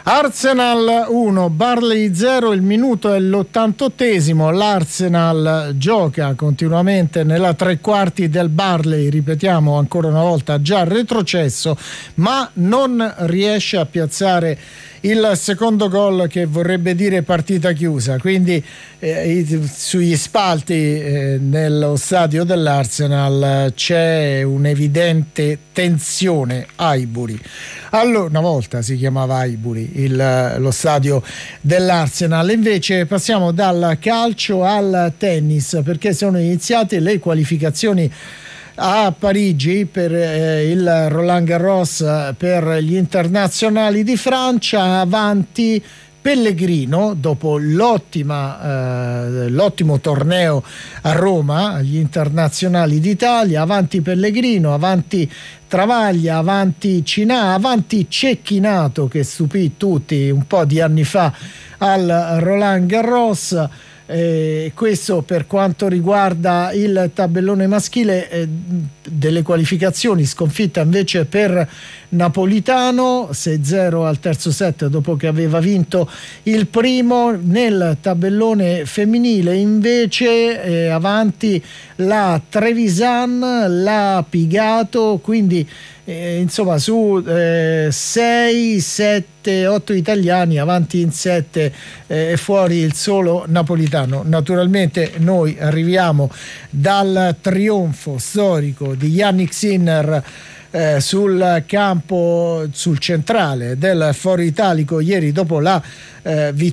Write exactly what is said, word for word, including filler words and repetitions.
Arsenal uno, Burnley zero, il minuto è l'ottantottesimo, l'Arsenal gioca continuamente nella tre quarti del Burnley, ripetiamo ancora una volta già retrocesso, ma non riesce a piazzare il secondo gol, che vorrebbe dire partita chiusa. Quindi eh, sugli spalti eh, nello stadio dell'Arsenal c'è un'evidente tensione. Highbury, allora una volta si chiamava Highbury il, lo stadio dell'Arsenal. Invece passiamo dal calcio al tennis, perché sono iniziate le qualificazioni a Parigi per eh, il Roland Garros, per gli internazionali di Francia. Avanti Pellegrino dopo l'ottima, eh, l'ottimo torneo a Roma agli internazionali d'Italia. Avanti Pellegrino, avanti Travaglia, avanti Cinà, avanti Cecchinato, che stupì tutti un po' di anni fa al Roland Garros. Eh, questo per quanto riguarda il tabellone maschile. Eh, delle qualificazioni, sconfitta invece per Napolitano sei zero al terzo set dopo che aveva vinto il primo. Nel tabellone femminile invece eh, avanti la Trevisan, la Pigato, quindi eh, insomma su sei, sette, otto italiani, avanti in sette e eh, fuori il solo napolitano. Naturalmente noi arriviamo dal trionfo storico di Jannik Sinner Eh, sul campo, sul centrale del Foro Italico ieri, dopo la eh, vittoria